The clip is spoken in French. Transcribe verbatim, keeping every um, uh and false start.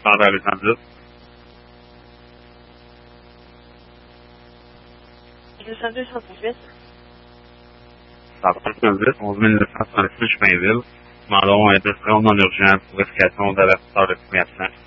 parler à l'huit cent dix. deux cent deux cent dix-huit. Ça va trente dix, onze mille neuf cent soixante-six, Chupinville. Demandons un district non urgent pour vérification d'avertisseur de premier absent.